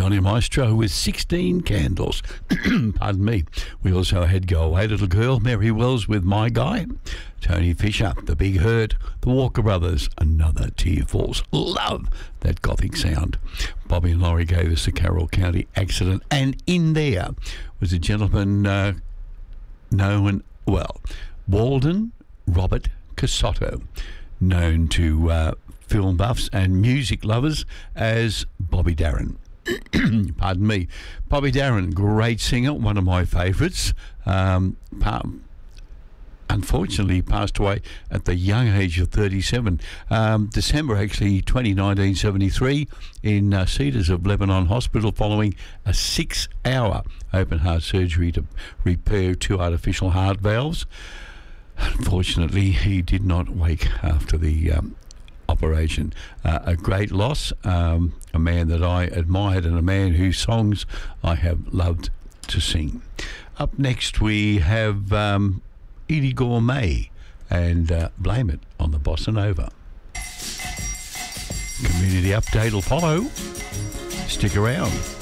Johnny Maestro with 16 Candles. Pardon me. We also had Go Away Little Girl, Mary Wells with My Guy, Tony Fisher, The Big Hurt, The Walker Brothers, Another Tear Falls. Love that gothic sound. Bobby and Laurie gave us the Carroll County Accident, and in there was a gentleman known, well, Walden Robert Casotto, known to film buffs and music lovers as Bobby Darin. Pardon me. Bobby Darin, great singer, one of my favourites. Unfortunately passed away at the young age of 37. December, actually, 1973, in Cedars of Lebanon Hospital, following a 6-hour open heart surgery to repair 2 artificial heart valves. Unfortunately, he did not wake after the operation. A great loss, a man that I admired and a man whose songs I have loved to sing. Up next we have Edie Gourmet and Blame It on the Bossa Nova. Community update will follow. Stick around.